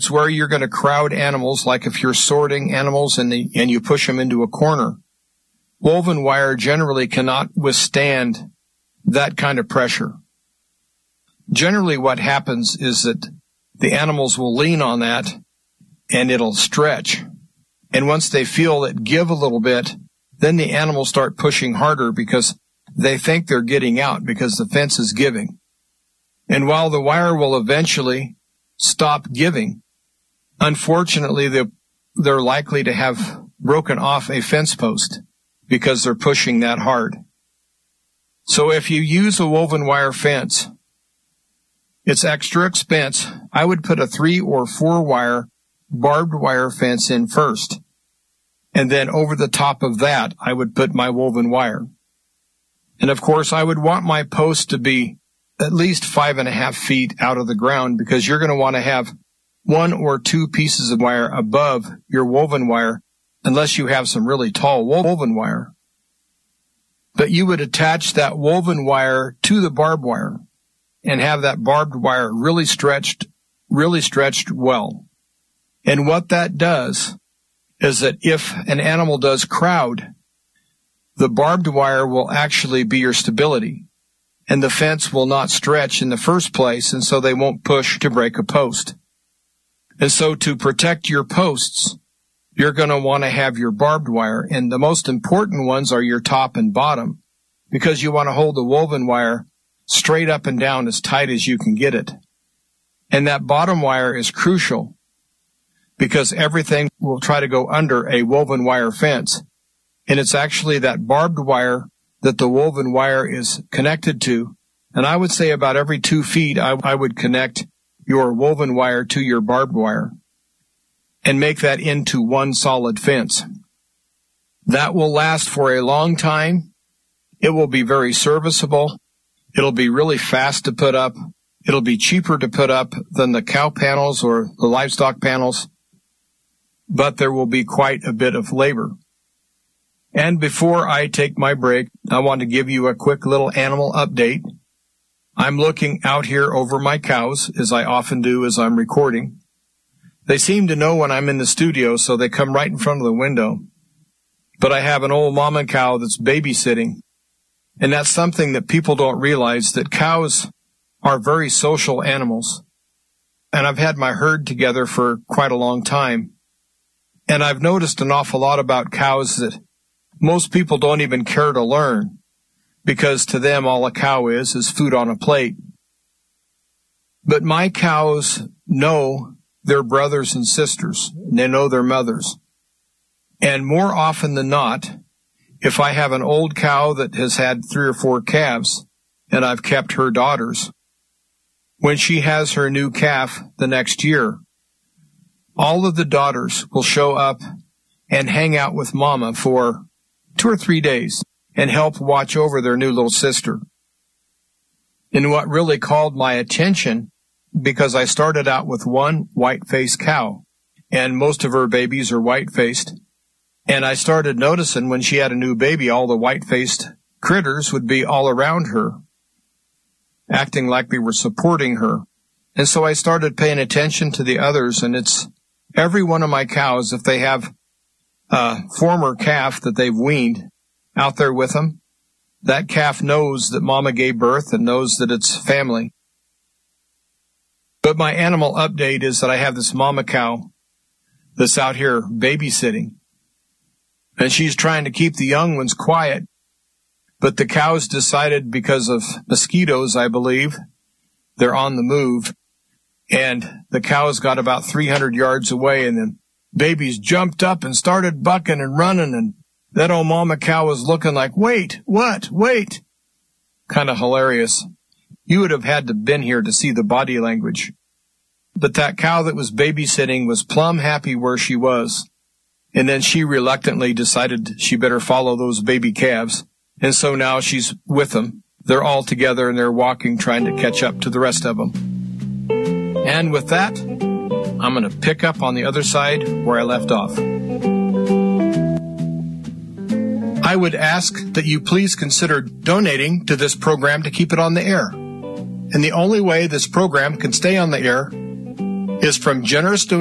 It's where you're going to crowd animals, like if you're sorting animals and you push them into a corner. Woven wire generally cannot withstand that kind of pressure. Generally what happens is that the animals will lean on that and it'll stretch. And once they feel it give a little bit, then the animals start pushing harder because they think they're getting out because the fence is giving. And while the wire will eventually stop giving, unfortunately, they're likely to have broken off a fence post because they're pushing that hard. So if you use a woven wire fence, it's extra expense. I would put a 3 or 4 wire barbed wire fence in first. And then over the top of that, I would put my woven wire. And of course, I would want my post to be at least 5.5 feet out of the ground because you're going to want to have 1 or 2 pieces of wire above your woven wire unless you have some really tall woven wire. But you would attach that woven wire to the barbed wire and have that barbed wire really stretched well. And what that does is that if an animal does crowd, the barbed wire will actually be your stability, and the fence will not stretch in the first place, and so they won't push to break a post. And so to protect your posts, you're going to want to have your barbed wire, and the most important ones are your top and bottom, because you want to hold the woven wire straight up and down as tight as you can get it. And that bottom wire is crucial, because everything will try to go under a woven wire fence. And it's actually that barbed wire that the woven wire is connected to. And I would say about every 2 feet, I would connect your woven wire to your barbed wire and make that into one solid fence. That will last for a long time. It will be very serviceable. It'll be really fast to put up. It'll be cheaper to put up than the cow panels or the livestock panels, but there will be quite a bit of labor. And before I take my break, I want to give you a quick little animal update. I'm looking out here over my cows, as I often do as I'm recording. They seem to know when I'm in the studio, so they come right in front of the window. But I have an old mama cow that's babysitting. And that's something that people don't realize, that cows are very social animals. And I've had my herd together for quite a long time. And I've noticed an awful lot about cows that most people don't even care to learn, because to them all a cow is food on a plate. But my cows know their brothers and sisters, and they know their mothers. And more often than not, if I have an old cow that has had 3 or 4 calves, and I've kept her daughters, when she has her new calf the next year, all of the daughters will show up and hang out with mama for 2 or 3 days and help watch over their new little sister. And what really called my attention, because I started out with one white-faced cow, and most of her babies are white-faced, and I started noticing when she had a new baby, all the white-faced critters would be all around her, acting like they were supporting her. And so I started paying attention to the others, and it's every one of my cows, if they have a former calf that they've weaned out there with them, that calf knows that mama gave birth and knows that it's family. But my animal update is that I have this mama cow that's out here babysitting, and she's trying to keep the young ones quiet. But the cows decided, because of mosquitoes, I believe, they're on the move, and the cows got about 300 yards away, and then babies jumped up and started bucking and running, and that old mama cow was looking like, wait, what, wait. Kind of hilarious. You would have had to been here to see the body language. But that cow that was babysitting was plumb happy where she was. And then she reluctantly decided she better follow those baby calves. And so now she's with them. They're all together and they're walking, trying to catch up to the rest of them. And with that, I'm going to pick up on the other side where I left off. I would ask that you please consider donating to this program to keep it on the air. And the only way this program can stay on the air is from generous